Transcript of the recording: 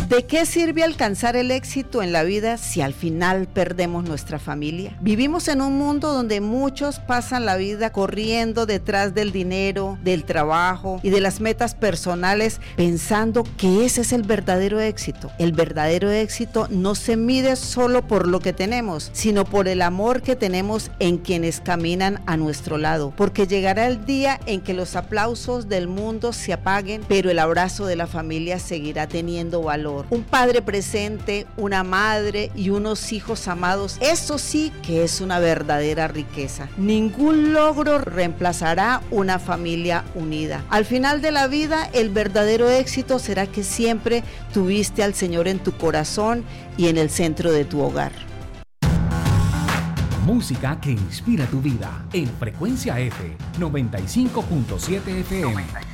¿De qué sirve alcanzar el éxito en la vida si al final perdemos nuestra familia? Vivimos en un mundo donde muchos pasan la vida corriendo detrás del dinero, del trabajo y de las metas personales, pensando que ese es el verdadero éxito. El verdadero éxito no se mide solo por lo que tenemos, sino por el amor que tenemos en quienes caminan a nuestro lado, porque llegará el día en que los aplausos del mundo se apaguen, pero el abrazo de la familia seguirá teniendo valor. Un padre presente, una madre y unos hijos amados, eso sí que es una verdadera riqueza. Ningún logro reemplazará una familia unida. Al final de la vida, el verdadero éxito será que siempre tuviste al Señor en tu corazón y en el centro de tu hogar. Música que inspira tu vida en Frecuencia F 95.7 FM.